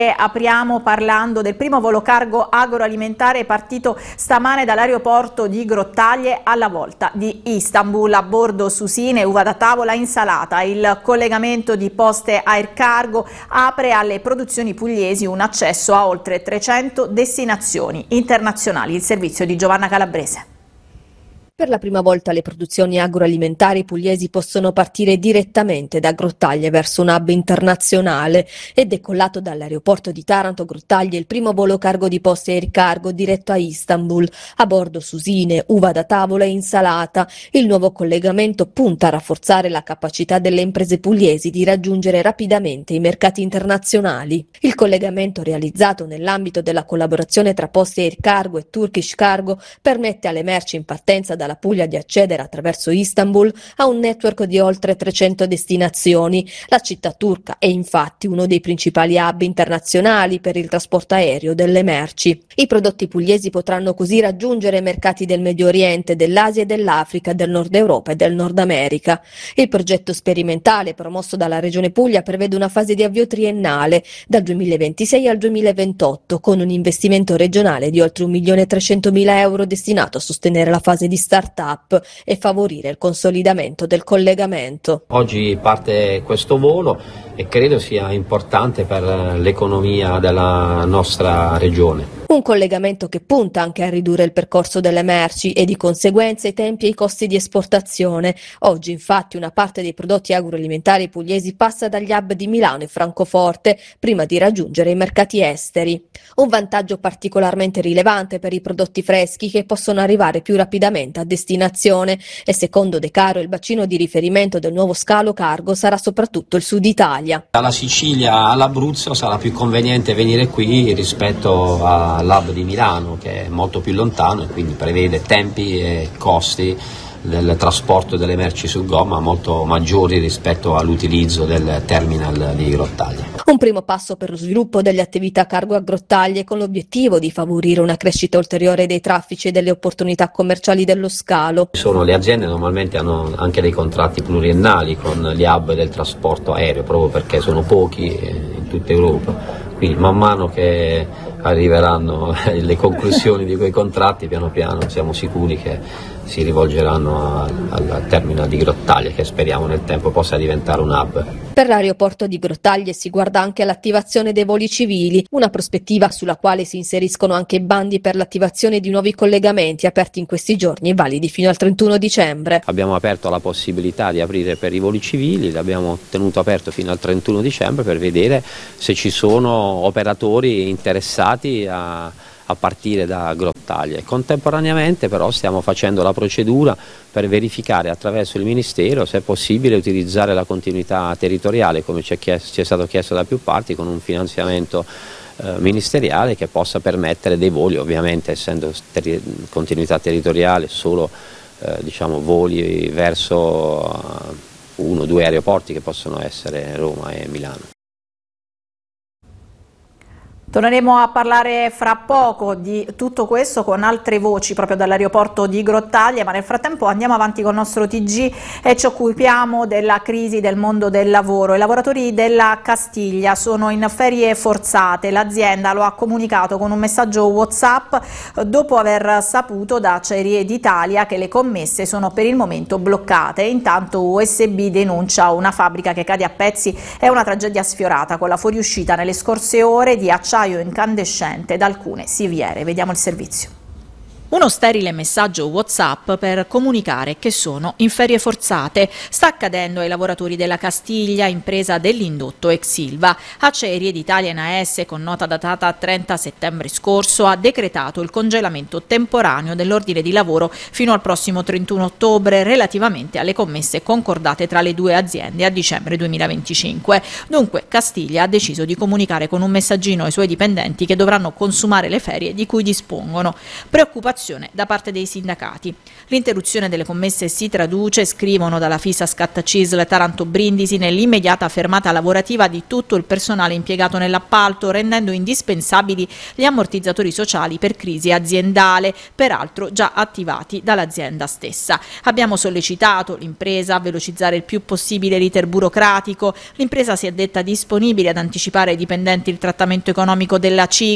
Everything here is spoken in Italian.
Apriamo parlando del primo volo cargo agroalimentare partito stamane dall'aeroporto di Grottaglie alla volta di Istanbul. A bordo susine, uva da tavola, insalata. Il collegamento di Poste Air Cargo apre alle produzioni pugliesi un accesso a oltre 300 destinazioni internazionali. Il servizio di Giovanna Calabrese. Per la prima volta le produzioni agroalimentari pugliesi possono partire direttamente da Grottaglie verso un hub internazionale. È decollato dall'aeroporto di Taranto Grottaglie il primo volo cargo di Poste Air Cargo diretto a Istanbul. A bordo susine, uva da tavola e insalata. Il nuovo collegamento punta a rafforzare la capacità delle imprese pugliesi di raggiungere rapidamente i mercati internazionali. Il collegamento realizzato nell'ambito della collaborazione tra Poste Air Cargo e Turkish Cargo permette alle merci in partenza dalla Puglia di accedere attraverso Istanbul a un network di oltre 300 destinazioni. La città turca è infatti uno dei principali hub internazionali per il trasporto aereo delle merci. I prodotti pugliesi potranno così raggiungere mercati del Medio Oriente, dell'Asia e dell'Africa, del Nord Europa e del Nord America. Il progetto sperimentale promosso dalla Regione Puglia prevede una fase di avvio triennale dal 2026 al 2028 con un investimento regionale di oltre 1.300.000 euro destinato a sostenere la fase di start-up e favorire il consolidamento del collegamento. Oggi parte questo volo e credo sia importante per l'economia della nostra regione. Un collegamento che punta anche a ridurre il percorso delle merci e di conseguenza i tempi e i costi di esportazione. Oggi infatti una parte dei prodotti agroalimentari pugliesi passa dagli hub di Milano e Francoforte prima di raggiungere i mercati esteri. Un vantaggio particolarmente rilevante per i prodotti freschi che possono arrivare più rapidamente a destinazione e secondo De Caro il bacino di riferimento del nuovo scalo cargo sarà soprattutto il sud Italia. Dalla Sicilia all'Abruzzo sarà più conveniente venire qui rispetto all'hub di Milano che è molto più lontano e quindi prevede tempi e costi del trasporto delle merci su gomma molto maggiori rispetto all'utilizzo del terminal di Grottaglie. Un primo passo per lo sviluppo delle attività cargo a Grottaglie con l'obiettivo di favorire una crescita ulteriore dei traffici e delle opportunità commerciali dello scalo. Le aziende normalmente hanno anche dei contratti pluriennali con gli hub del trasporto aereo proprio perché sono pochi in tutta Europa. Quindi man mano che arriveranno le conclusioni di quei contratti piano piano siamo sicuri che si rivolgeranno al terminal di Grottaglie che speriamo nel tempo possa diventare un hub. Per l'aeroporto di Grottaglie si guarda anche all'attivazione dei voli civili, una prospettiva sulla quale si inseriscono anche i bandi per l'attivazione di nuovi collegamenti aperti in questi giorni e validi fino al 31 dicembre. Abbiamo aperto la possibilità di aprire per i voli civili, l'abbiamo tenuto aperto fino al 31 dicembre per vedere se ci sono operatori interessati a partire da Grottaglie. Contemporaneamente però stiamo facendo la procedura per verificare attraverso il Ministero se è possibile utilizzare la continuità territoriale come ci è stato chiesto da più parti con un finanziamento ministeriale che possa permettere dei voli, ovviamente essendo continuità territoriale solo voli verso 1 o 2 aeroporti che possono essere Roma e Milano. Torneremo a parlare fra poco di tutto questo con altre voci proprio dall'aeroporto di Grottaglie, ma nel frattempo andiamo avanti con il nostro TG e ci occupiamo della crisi del mondo del lavoro. I lavoratori della Castiglia sono in ferie forzate, l'azienda lo ha comunicato con un messaggio WhatsApp dopo aver saputo da Acciaierie d'Italia che le commesse sono per il momento bloccate. Intanto USB denuncia una fabbrica che cade a pezzi. È una tragedia sfiorata con la fuoriuscita nelle scorse ore di acciaio incandescente da alcune siviere. Vediamo il servizio. Uno sterile messaggio WhatsApp per comunicare che sono in ferie forzate. Sta accadendo ai lavoratori della Castiglia, impresa dell'indotto ex Ilva. Acciaierie d'Italia in AS, con nota datata 30 settembre scorso, ha decretato il congelamento temporaneo dell'ordine di lavoro fino al prossimo 31 ottobre relativamente alle commesse concordate tra le due aziende a dicembre 2025. Dunque Castiglia ha deciso di comunicare con un messaggino ai suoi dipendenti che dovranno consumare le ferie di cui dispongono. Preoccupazione collaborazione da parte dei sindacati. L'interruzione delle commesse si traduce, scrivono dalla FISA Scattacisl Taranto Brindisi, nell'immediata fermata lavorativa di tutto il personale impiegato nell'appalto, rendendo indispensabili gli ammortizzatori sociali per crisi aziendale, peraltro già attivati dall'azienda stessa. Abbiamo sollecitato l'impresa a velocizzare il più possibile l'iter burocratico. L'impresa si è detta disponibile ad anticipare ai dipendenti il trattamento economico della CIG,